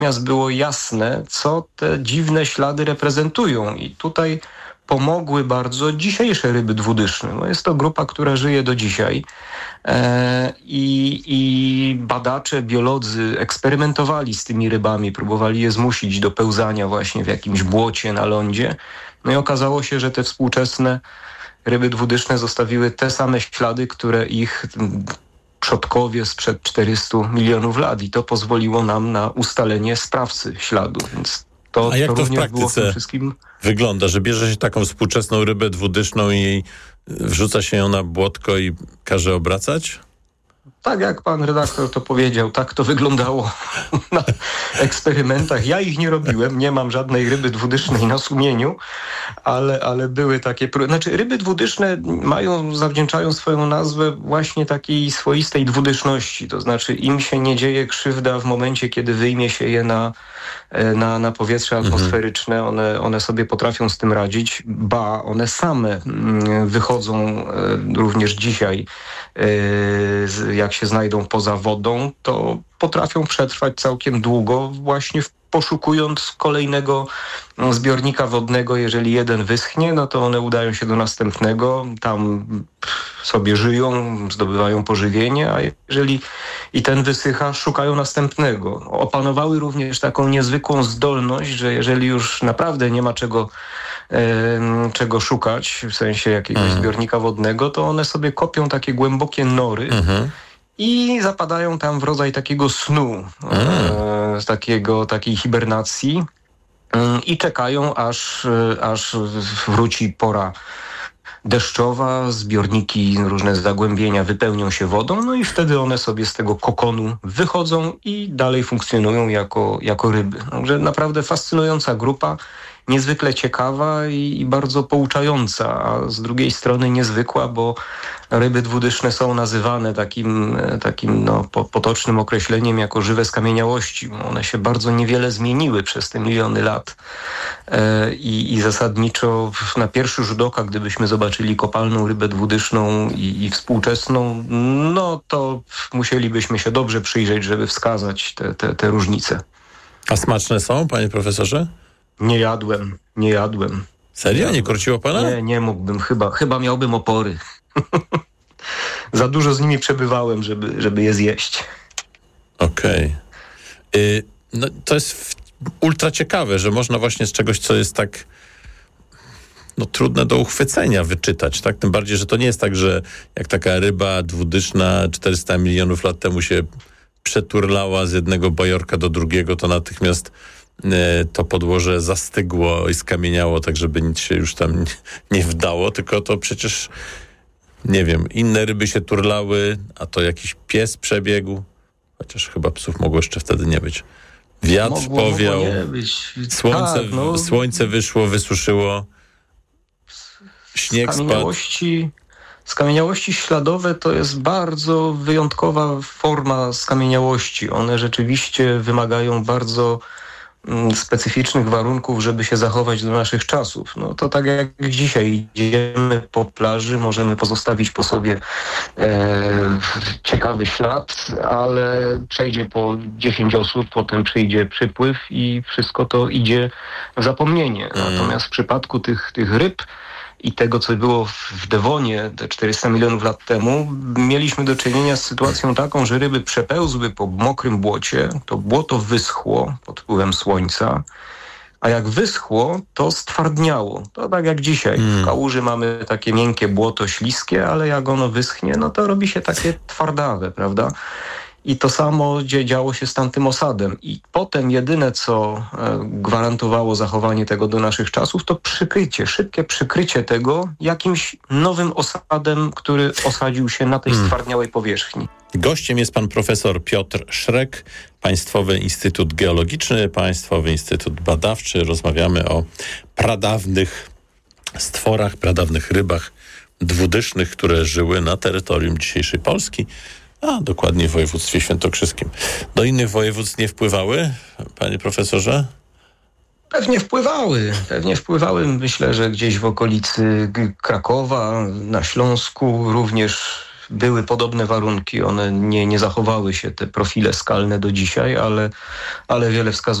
natychmiast było jasne, co te dziwne ślady reprezentują. I tutaj pomogły bardzo dzisiejsze ryby dwudyszne. No jest to grupa, która żyje do dzisiaj i badacze, biolodzy eksperymentowali z tymi rybami, próbowali je zmusić do pełzania właśnie w jakimś błocie na lądzie. No i okazało się, że te współczesne ryby dwudyszne zostawiły te same ślady, które ich przodkowie sprzed 400 milionów lat i to pozwoliło nam na ustalenie sprawcy śladu. Więc a jak to w praktyce wygląda, że bierze się taką współczesną rybę dwudyszną i wrzuca się ją na błotko i każe obracać? Tak jak pan redaktor to powiedział, tak to wyglądało na eksperymentach. Ja ich nie robiłem, nie mam żadnej ryby dwudysznej na sumieniu, ale były takie... Znaczy ryby dwudyszne zawdzięczają swoją nazwę właśnie takiej swoistej dwudyszności. To znaczy im się nie dzieje krzywda w momencie, kiedy wyjmie się je na powietrze atmosferyczne. One sobie potrafią z tym radzić. Ba, one same wychodzą również dzisiaj, jak się znajdą poza wodą, to potrafią przetrwać całkiem długo, właśnie poszukując kolejnego zbiornika wodnego. Jeżeli jeden wyschnie, no to one udają się do następnego, tam sobie żyją, zdobywają pożywienie, a jeżeli i ten wysycha, szukają następnego. Opanowały również taką niezwykłą zdolność, że jeżeli już naprawdę nie ma czego szukać, w sensie jakiegoś zbiornika wodnego, to one sobie kopią takie głębokie nory i zapadają tam w rodzaj takiego snu, takiej hibernacji i czekają, aż wróci pora deszczowa, zbiorniki, różne zagłębienia wypełnią się wodą, no i wtedy one sobie z tego kokonu wychodzą i dalej funkcjonują jako ryby. Także naprawdę fascynująca grupa, niezwykle ciekawa i bardzo pouczająca, a z drugiej strony niezwykła, bo ryby dwudyszne są nazywane takim potocznym określeniem jako żywe skamieniałości. One się bardzo niewiele zmieniły przez te miliony lat i zasadniczo na pierwszy rzut oka, gdybyśmy zobaczyli kopalną rybę dwudyszną i współczesną, no to musielibyśmy się dobrze przyjrzeć, żeby wskazać te różnice. A smaczne są, panie profesorze? Nie jadłem. Serio? Nie korciło pana? Nie mógłbym, chyba miałbym opory. Za dużo z nimi przebywałem, żeby je zjeść. Okej. No to jest ultra ciekawe, że można właśnie z czegoś, co jest tak trudne do uchwycenia, wyczytać, tak? Tym bardziej, że to nie jest tak, że jak taka ryba dwudyszna 400 milionów lat temu się przeturlała z jednego bajorka do drugiego, to natychmiast to podłoże zastygło i skamieniało, tak żeby nic się już tam nie wdało, tylko to przecież, nie wiem, inne ryby się turlały, a to jakiś pies przebiegł, chociaż chyba psów mogło jeszcze wtedy nie być. Wiatr powiał, słońce wyszło, wysuszyło, śnieg spadł. Skamieniałości śladowe to jest bardzo wyjątkowa forma skamieniałości. One rzeczywiście wymagają bardzo specyficznych warunków, żeby się zachować do naszych czasów. No to tak jak dzisiaj idziemy po plaży, możemy pozostawić po sobie ciekawy ślad, ale przejdzie po 10 osób, potem przyjdzie przypływ i wszystko to idzie w zapomnienie. Natomiast w przypadku tych ryb i tego, co było w Devonie te 400 milionów lat temu, mieliśmy do czynienia z sytuacją taką, że ryby przepełzły po mokrym błocie, to błoto wyschło pod wpływem słońca, a jak wyschło, to stwardniało. To tak jak dzisiaj. W kałuży mamy takie miękkie błoto, śliskie, ale jak ono wyschnie, no to robi się takie twardawe, prawda? I to samo działo się z tamtym osadem. I potem jedyne, co gwarantowało zachowanie tego do naszych czasów, to szybkie przykrycie tego jakimś nowym osadem, który osadził się na tej stwardniałej powierzchni. Gościem jest pan profesor Piotr Szrek, Państwowy Instytut Geologiczny, Państwowy Instytut Badawczy. Rozmawiamy o pradawnych stworach, pradawnych rybach dwudysznych, które żyły na terytorium dzisiejszej Polski, a dokładnie w województwie świętokrzyskim. Do innych województw nie wpływały, panie profesorze? Pewnie wpływały. Myślę, że gdzieś w okolicy Krakowa, na Śląsku również były podobne warunki. One nie zachowały się, te profile skalne do dzisiaj, ale wiele wskazuje